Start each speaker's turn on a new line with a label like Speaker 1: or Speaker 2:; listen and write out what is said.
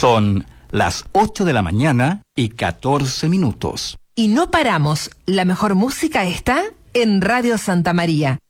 Speaker 1: Son las 8 de la mañana y 14 minutos.
Speaker 2: Y no paramos. La mejor música está en Radio Santa María.